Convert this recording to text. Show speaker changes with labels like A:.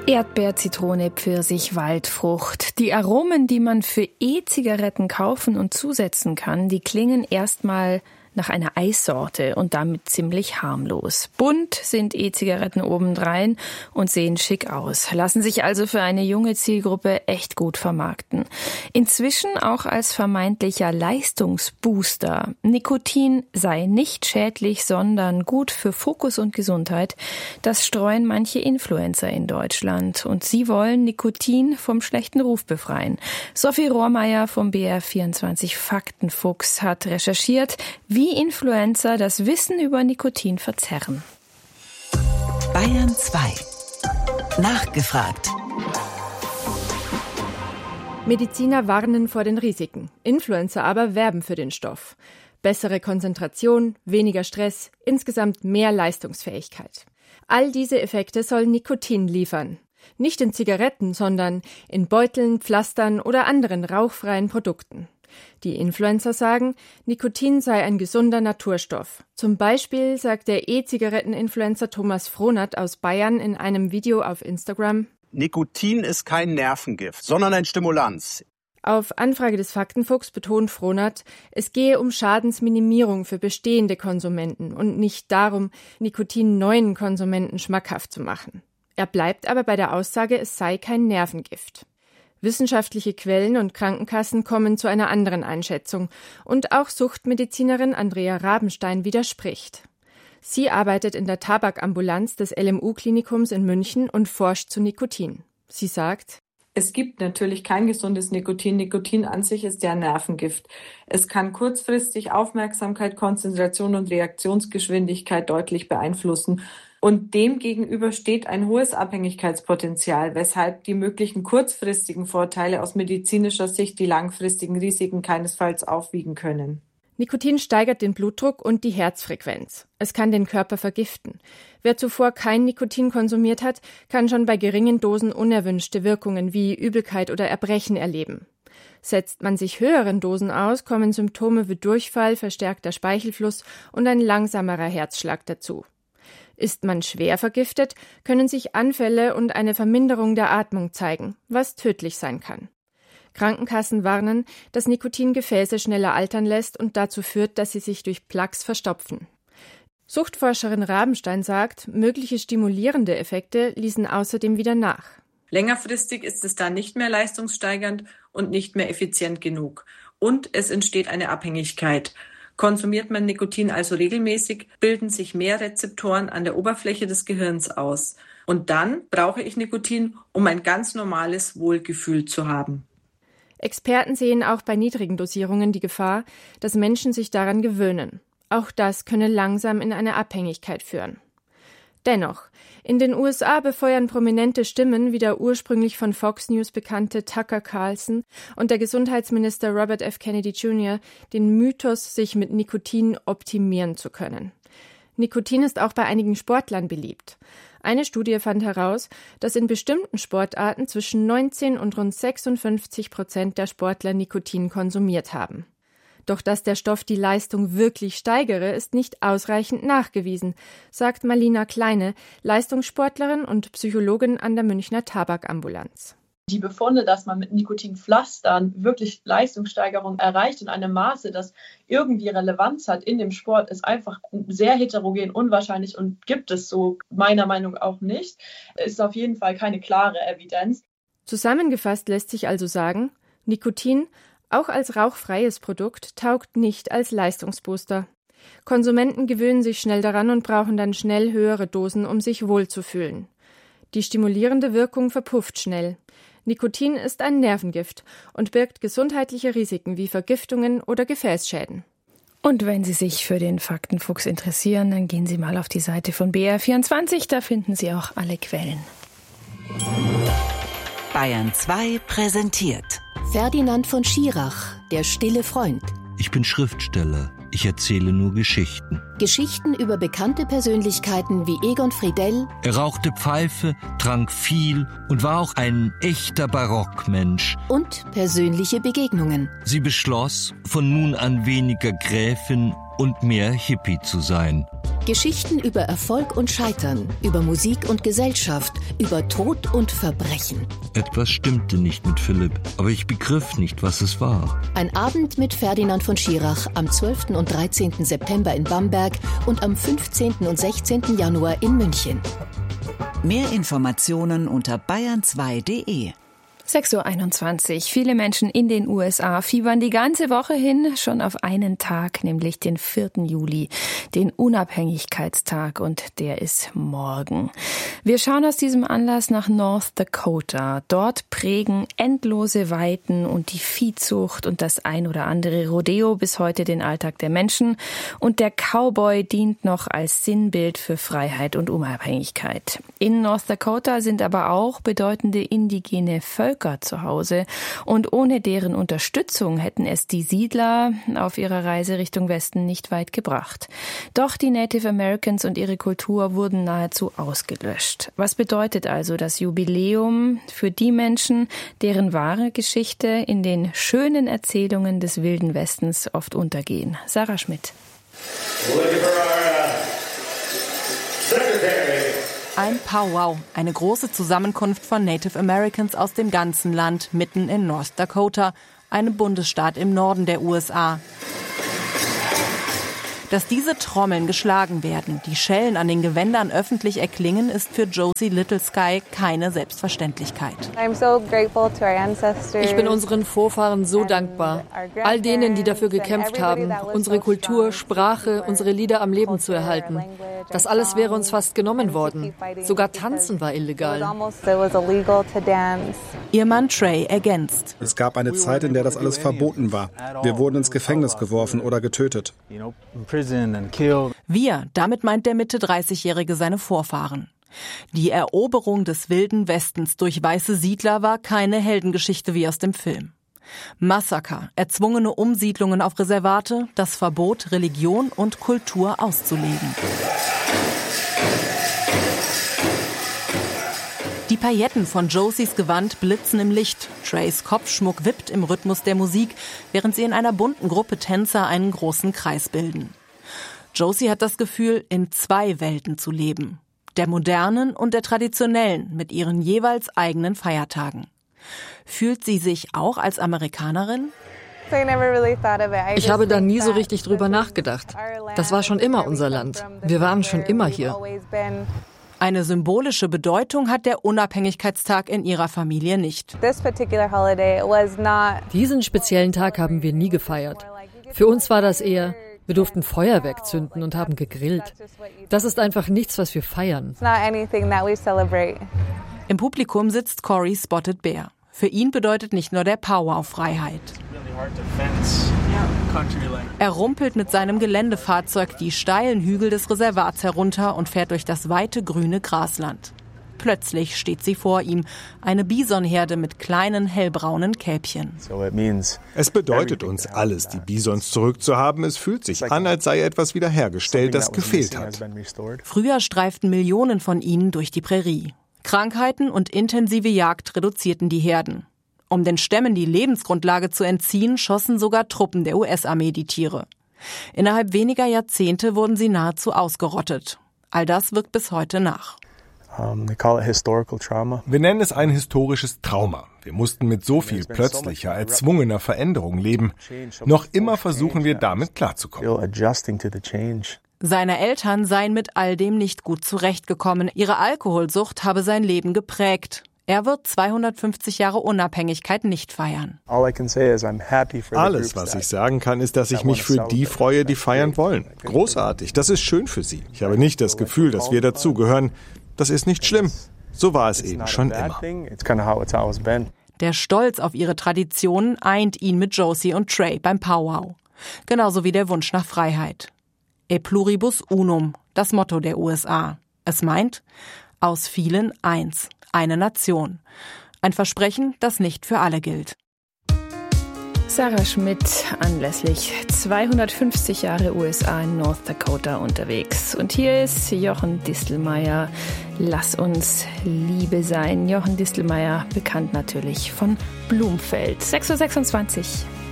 A: Erdbeer, Zitrone, Pfirsich, Waldfrucht. Die Aromen, die man für E-Zigaretten kaufen und zusetzen kann, die klingen erstmal nach einer Eissorte und damit ziemlich harmlos. Bunt sind E-Zigaretten obendrein und sehen schick aus, lassen sich also für eine junge Zielgruppe echt gut vermarkten. Inzwischen auch als vermeintlicher Leistungsbooster. Nikotin sei nicht schädlich, sondern gut für Fokus und Gesundheit. Das streuen manche Influencer in Deutschland und sie wollen Nikotin vom schlechten Ruf befreien. Sophie Rohrmeier vom BR24 Faktenfuchs hat recherchiert, wie Influencer das Wissen über Nikotin verzerren.
B: Bayern 2. Nachgefragt.
C: Mediziner warnen vor den Risiken. Influencer aber werben für den Stoff. Bessere Konzentration, weniger Stress, insgesamt mehr Leistungsfähigkeit. All diese Effekte soll Nikotin liefern. Nicht in Zigaretten, sondern in Beuteln, Pflastern oder anderen rauchfreien Produkten. Die Influencer sagen, Nikotin sei ein gesunder Naturstoff. Zum Beispiel sagt der E-Zigaretten-Influencer Thomas Frohnert aus Bayern in einem Video auf Instagram:
D: Nikotin ist kein Nervengift, sondern ein Stimulanz.
C: Auf Anfrage des Faktenfuchs betont Frohnert, es gehe um Schadensminimierung für bestehende Konsumenten und nicht darum, Nikotin neuen Konsumenten schmackhaft zu machen. Er bleibt aber bei der Aussage, es sei kein Nervengift. Wissenschaftliche Quellen und Krankenkassen kommen zu einer anderen Einschätzung und auch Suchtmedizinerin Andrea Rabenstein widerspricht. Sie arbeitet in der Tabakambulanz des LMU-Klinikums in München und forscht zu Nikotin. Sie sagt:
E: Es gibt natürlich kein gesundes Nikotin. Nikotin an sich ist ja ein Nervengift. Es kann kurzfristig Aufmerksamkeit, Konzentration und Reaktionsgeschwindigkeit deutlich beeinflussen. Und dem gegenüber steht ein hohes Abhängigkeitspotenzial, weshalb die möglichen kurzfristigen Vorteile aus medizinischer Sicht die langfristigen Risiken keinesfalls aufwiegen können.
C: Nikotin steigert den Blutdruck und die Herzfrequenz. Es kann den Körper vergiften. Wer zuvor kein Nikotin konsumiert hat, kann schon bei geringen Dosen unerwünschte Wirkungen wie Übelkeit oder Erbrechen erleben. Setzt man sich höheren Dosen aus, kommen Symptome wie Durchfall, verstärkter Speichelfluss und ein langsamerer Herzschlag dazu. Ist man schwer vergiftet, können sich Anfälle und eine Verminderung der Atmung zeigen, was tödlich sein kann. Krankenkassen warnen, dass Nikotin Gefäße schneller altern lässt und dazu führt, dass sie sich durch Plaques verstopfen. Suchtforscherin Rabenstein sagt, mögliche stimulierende Effekte ließen außerdem wieder nach.
E: Längerfristig ist es dann nicht mehr leistungssteigernd und nicht mehr effizient genug. Und es entsteht eine Abhängigkeit. Konsumiert man Nikotin also regelmäßig, bilden sich mehr Rezeptoren an der Oberfläche des Gehirns aus. Und dann brauche ich Nikotin, um ein ganz normales Wohlgefühl zu haben.
C: Experten sehen auch bei niedrigen Dosierungen die Gefahr, dass Menschen sich daran gewöhnen. Auch das könne langsam in eine Abhängigkeit führen. Dennoch, in den USA befeuern prominente Stimmen wie der ursprünglich von Fox News bekannte Tucker Carlson und der Gesundheitsminister Robert F. Kennedy Jr. den Mythos, sich mit Nikotin optimieren zu können. Nikotin ist auch bei einigen Sportlern beliebt. Eine Studie fand heraus, dass in bestimmten Sportarten zwischen 19 und rund 56% der Sportler Nikotin konsumiert haben. Doch dass der Stoff die Leistung wirklich steigere, ist nicht ausreichend nachgewiesen, sagt Marlina Kleine, Leistungssportlerin und Psychologin an der Münchner Tabakambulanz.
F: Die Befunde, dass man mit Nikotinpflastern wirklich Leistungssteigerung erreicht in einem Maße, das irgendwie Relevanz hat in dem Sport, ist einfach sehr heterogen, unwahrscheinlich und gibt es so meiner Meinung nach auch nicht. Ist auf jeden Fall keine klare Evidenz.
C: Zusammengefasst lässt sich also sagen, Nikotin, auch als rauchfreies Produkt, taugt nicht als Leistungsbooster. Konsumenten gewöhnen sich schnell daran und brauchen dann schnell höhere Dosen, um sich wohlzufühlen. Die stimulierende Wirkung verpufft schnell. Nikotin ist ein Nervengift und birgt gesundheitliche Risiken wie Vergiftungen oder Gefäßschäden.
A: Und wenn Sie sich für den Faktenfuchs interessieren, dann gehen Sie mal auf die Seite von BR24, da finden Sie auch alle Quellen.
B: Bayern 2 präsentiert
G: Ferdinand von Schirach, der stille Freund.
H: Ich bin Schriftsteller. Ich erzähle nur Geschichten.
G: Geschichten über bekannte Persönlichkeiten wie Egon Friedell.
H: Er rauchte Pfeife, trank viel und war auch ein echter Barockmensch.
G: Und persönliche Begegnungen.
H: Sie beschloss, von nun an weniger Gräfin und mehr Hippie zu sein.
G: Geschichten über Erfolg und Scheitern, über Musik und Gesellschaft, über Tod und Verbrechen.
H: Etwas stimmte nicht mit Philipp, aber ich begriff nicht, was es war.
G: Ein Abend mit Ferdinand von Schirach am 12. und 13. September in Bamberg und am 15. und 16. Januar in München.
B: Mehr Informationen unter bayern2.de.
A: 6:21 Uhr. Viele Menschen in den USA fiebern die ganze Woche hin schon auf einen Tag, nämlich den 4. Juli, den Unabhängigkeitstag, und der ist morgen. Wir schauen aus diesem Anlass nach North Dakota. Dort prägen endlose Weiten und die Viehzucht und das ein oder andere Rodeo bis heute den Alltag der Menschen. Und der Cowboy dient noch als Sinnbild für Freiheit und Unabhängigkeit. In North Dakota sind aber auch bedeutende indigene Völker zu Hause, und ohne deren Unterstützung hätten es die Siedler auf ihrer Reise Richtung Westen nicht weit gebracht. Doch die Native Americans und ihre Kultur wurden nahezu ausgelöscht. Was bedeutet also das Jubiläum für die Menschen, deren wahre Geschichte in den schönen Erzählungen des Wilden Westens oft untergehen? Sarah Schmidt.
I: Ein Powwow, eine große Zusammenkunft von Native Americans aus dem ganzen Land, mitten in North Dakota, einem Bundesstaat im Norden der USA. Dass diese Trommeln geschlagen werden, die Schellen an den Gewändern öffentlich erklingen, ist für Josie Little Sky keine Selbstverständlichkeit.
J: Ich bin unseren Vorfahren so dankbar. All denen, die dafür gekämpft haben, unsere Kultur, Sprache, unsere Lieder am Leben zu erhalten. Das alles wäre uns fast genommen worden. Sogar Tanzen war illegal.
I: Ihr Mann Trey ergänzt.
K: Es gab eine Zeit, in der das alles verboten war. Wir wurden ins Gefängnis geworfen oder getötet.
I: Wir, damit meint der Mitte-30-Jährige seine Vorfahren. Die Eroberung des Wilden Westens durch weiße Siedler war keine Heldengeschichte wie aus dem Film. Massaker, erzwungene Umsiedlungen auf Reservate, das Verbot, Religion und Kultur auszuleben. Die Pailletten von Josies Gewand blitzen im Licht. Treys Kopfschmuck wippt im Rhythmus der Musik, während sie in einer bunten Gruppe Tänzer einen großen Kreis bilden. Josie hat das Gefühl, in zwei Welten zu leben. Der modernen und der traditionellen, mit ihren jeweils eigenen Feiertagen. Fühlt sie sich auch als Amerikanerin?
J: Ich habe da nie so richtig drüber nachgedacht. Das war schon immer unser Land. Wir waren schon immer hier.
I: Eine symbolische Bedeutung hat der Unabhängigkeitstag in ihrer Familie nicht.
J: Diesen speziellen Tag haben wir nie gefeiert. Für uns war das eher, wir durften Feuerwerk zünden und haben gegrillt. Das ist einfach nichts, was wir feiern.
I: Im Publikum sitzt Corey Spotted Bear. Für ihn bedeutet nicht nur der Powwow Freiheit. Er rumpelt mit seinem Geländefahrzeug die steilen Hügel des Reservats herunter und fährt durch das weite grüne Grasland. Plötzlich steht sie vor ihm, eine Bisonherde mit kleinen hellbraunen Kälbchen.
L: Es bedeutet uns alles, die Bisons zurückzuhaben. Es fühlt sich an, als sei etwas wiederhergestellt, das gefehlt hat.
I: Früher streiften Millionen von ihnen durch die Prärie. Krankheiten und intensive Jagd reduzierten die Herden. Um den Stämmen die Lebensgrundlage zu entziehen, schossen sogar Truppen der US-Armee die Tiere. Innerhalb weniger Jahrzehnte wurden sie nahezu ausgerottet. All das wirkt bis heute nach.
L: Wir nennen es ein historisches Trauma. Wir mussten mit so viel plötzlicher, erzwungener Veränderung leben. Noch immer versuchen wir damit klarzukommen.
I: Seine Eltern seien mit all dem nicht gut zurechtgekommen. Ihre Alkoholsucht habe sein Leben geprägt. Er wird 250 Jahre Unabhängigkeit nicht feiern.
L: Alles, was ich sagen kann, ist, dass ich mich für die freue, die feiern wollen. Großartig, das ist schön für sie. Ich habe nicht das Gefühl, dass wir dazugehören. Das ist nicht schlimm. So war es eben schon immer.
I: Der Stolz auf ihre Traditionen eint ihn mit Josie und Trey beim Powwow. Genauso wie der Wunsch nach Freiheit. E pluribus unum, das Motto der USA. Es meint, aus vielen eins. Eine Nation. Ein Versprechen, das nicht für alle gilt.
A: Sarah Schmidt anlässlich 250 Jahre USA in North Dakota unterwegs. Und hier ist Jochen Distelmeier, Lass uns Liebe sein. Jochen Distelmeier, bekannt natürlich von Blumfeld. 6:26 Uhr.